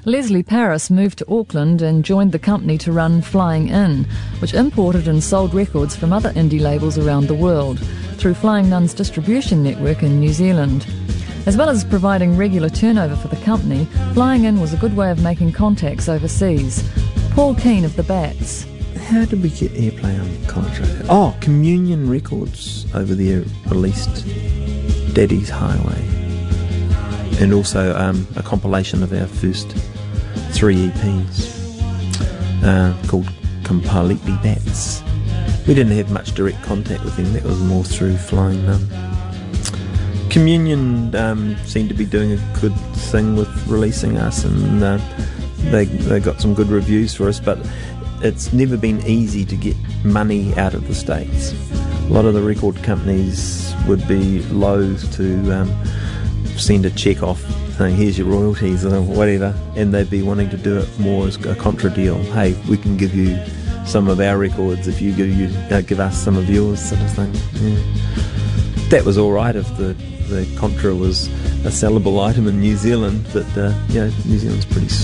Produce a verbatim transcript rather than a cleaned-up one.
Leslie Paris moved to Auckland and joined the company to run Flying In, which imported and sold records from other indie labels around the world through Flying Nun's distribution network in New Zealand. As well as providing regular turnover for the company, Flying In was a good way of making contacts overseas. Paul Keane of the Bats. How did we get airplay on College Radio? Oh, Communion Records over there released Daddy's Highway, and also um, a compilation of our first three E Ps uh, called Completely Bats. We didn't have much direct contact with them, that was more through Flying Nun. Communion um, seemed to be doing a good thing with releasing us, and uh, they, they got some good reviews for us, but it's never been easy to get money out of the States. A lot of the record companies would be loath to um, send a cheque off saying here's your royalties or whatever, and they'd be wanting to do it more as a contra deal. Hey, we can give you some of our records if you give you uh, give us some of yours, sort of thing. Yeah. That was all right if the the contra was a sellable item in New Zealand, but uh, you know, New Zealand's pretty